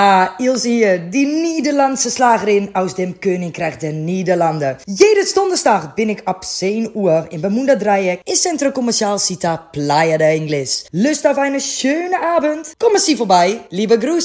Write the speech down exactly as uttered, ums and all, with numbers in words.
Ah, Ilse hier, die Nederlandse Slagerin aus dem Königreich der Niederlanden. Jedes Donderstag bin ik ab zehn Uhr in Bermuda Dreieck in Centro Comercial Cita Playa de Ingles. Lust auf eine schöne Abend? Kommen Sie vorbei, liebe Grüße.